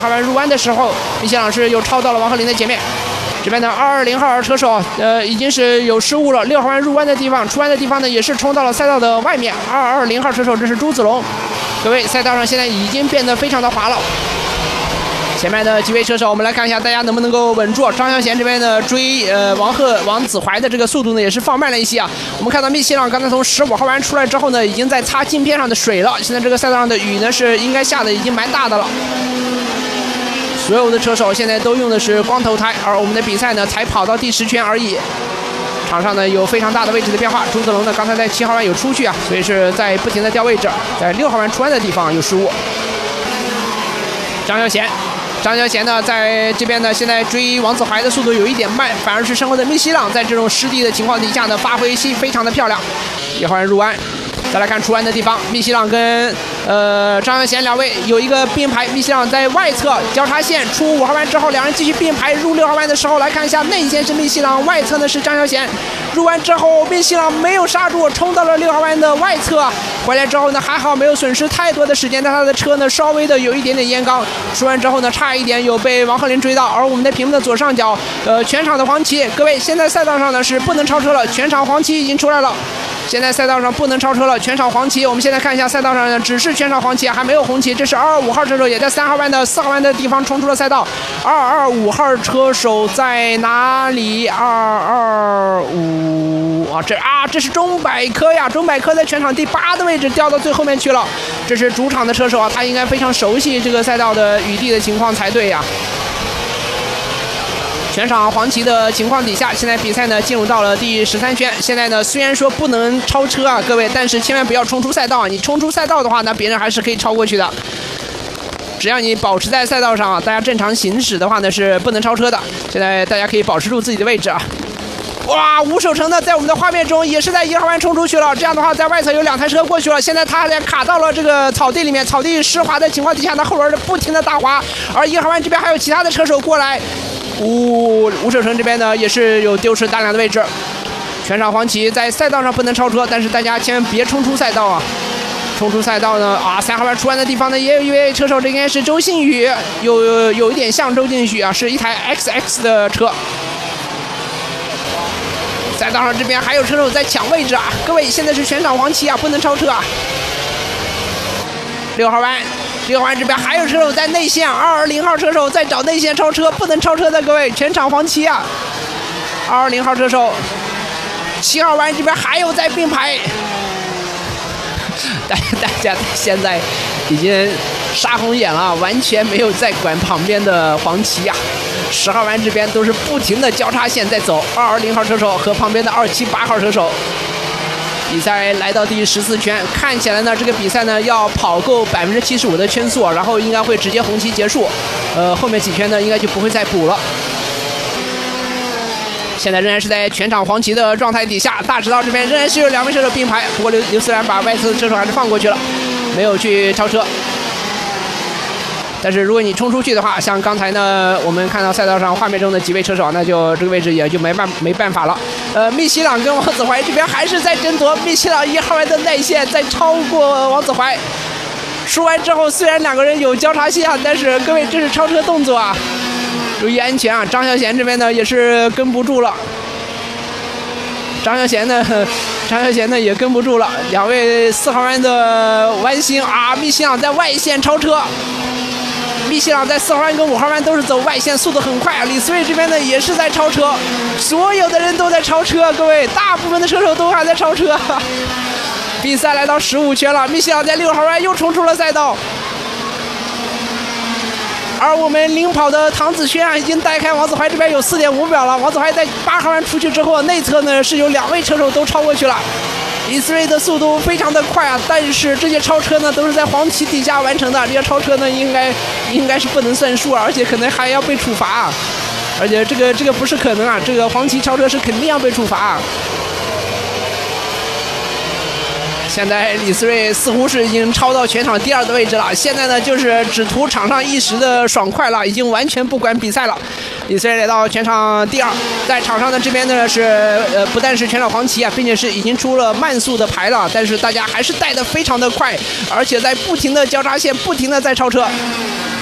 号弯入弯的时候，密西朗是又超到了王鹤林的前面。这边的220号车手，已经是有失误了。6号弯入弯的地方，出弯的地方呢，也是冲到了赛道的外面。220号车手，这是朱子龙。各位，赛道上现在已经变得非常的滑了。前面的几位车手，我们来看一下大家能不能够稳住。张孝贤这边的追王子怀的这个速度呢，也是放慢了一些啊。我们看到密西朗刚才从15号弯出来之后呢，已经在擦镜片上的水了。现在这个赛道上的雨呢，是应该下的已经蛮大的了。所有的车手现在都用的是光头胎，而我们的比赛呢才跑到第10圈而已。场上呢有非常大的位置的变化，朱子龙呢刚才在7号弯有出去啊，所以是在不停的调位置，在6号弯出弯的地方有失误。张孝贤呢在这边呢现在追王子怀的速度有一点慢，反而是身后的密西朗在这种湿地的情况底下呢发挥非常的漂亮。1号弯入弯。再来看出弯的地方，密西朗跟张孝贤两位有一个并排，密西朗在外侧交叉线出5号弯之后，两人继续并排入6号弯的时候，来看一下内线是密西朗，外侧呢是张孝贤。入弯之后，密西朗没有刹住，冲到了6号弯的外侧，回来之后呢还好没有损失太多的时间，但他的车呢稍微的有一点点烟缸。出弯之后呢差一点有被王鹤林追到，而我们的屏幕的左上角，全场的黄旗，各位现在赛道上呢是不能超车了，全场黄旗已经出来了。现在赛道上不能超车了，全场黄旗。我们现在看一下赛道上呢，只是全场黄旗，还没有红旗。这是225号车手也在3号弯的4号弯的地方冲出了赛道。225号车手在哪里？225啊，这是钟百科呀，钟百科在全场第8的位置掉到最后面去了。这是主场的车手啊，他应该非常熟悉这个赛道的雨地的情况才对呀。全场黄旗的情况底下，现在比赛呢进入到了第13圈。现在呢虽然说不能超车啊，各位，但是千万不要冲出赛道啊！你冲出赛道的话呢，别人还是可以超过去的。只要你保持在赛道上啊，大家正常行驶的话呢是不能超车的。现在大家可以保持住自己的位置啊。哇，吴守成呢在我们的画面中也是在1号弯冲出去了。这样的话，在外侧有2台车过去了。现在他还卡到了这个草地里面，草地湿滑的情况底下呢，后轮不停的打滑。而1号弯这边还有其他的车手过来。吴守成这边呢也是有丢失大量的位置。全场黄旗在赛道上不能超车，但是大家千万别冲出赛道啊！冲出赛道呢3号弯出弯的地方呢也有一位车手，这应该是周信宇，有一点像周信宇啊，是一台 XX 的车。赛道上这边还有车手在抢位置啊！各位，现在是全场黄旗啊，不能超车啊！6号弯这边还有车手在内线，220号车手在找内线超车，不能超车的各位，全场黄旗啊！220号车手，7号弯这边还有在并排，大家现在已经杀红眼了，完全没有在管旁边的黄旗啊！10号弯这边都是不停的交叉线在走，220号车手和旁边的278号车手。比赛来到第14圈，看起来呢，这个比赛呢要跑够75%的圈速，然后应该会直接红旗结束。后面几圈呢应该就不会再补了。现在仍然是在全场黄旗的状态底下，大直道这边仍然是有2位车手并排，不过刘思然把外侧的车手还是放过去了，没有去超车。但是如果你冲出去的话，像刚才呢，我们看到赛道上画面中的几位车手，那就这个位置也就没办法了。密西朗跟王子怀这边还是在争夺，密西朗1号弯的内线在超过王子怀。输完之后，虽然两个人有交叉线啊，但是各位这是超车动作啊，注意安全啊！张孝贤这边呢也是跟不住了。张孝贤呢也跟不住了，两位4号弯的弯星啊，密西朗在外线超车。密西朗在4号弯跟5号弯都是走外线，速度很快啊。李思睿这边呢也是在超车，所有的人都在超车，各位，大部分的车手都还在超车。比赛来到15圈了，密西朗在6号弯又冲出了赛道，而我们领跑的唐子轩啊已经带开王子怀这边有4.5秒了。王子怀在8号弯出去之后，内侧呢是有2位车手都超过去了。李思睿的速度非常的快啊，但是这些超车呢都是在黄旗底下完成的，这些超车呢应该是不能算数啊，而且可能还要被处罚啊，而且这个不是可能啊，这个黄旗超车是肯定要被处罚啊。现在李思睿似乎是已经超到全场第2的位置了，现在呢就是只图场上一时的爽快了，已经完全不管比赛了。李思睿来到全场第2，在场上的这边呢是不但是全场黄旗啊，并且是已经出了慢速的牌了，但是大家还是带得非常的快，而且在不停的交叉线，不停的在超车。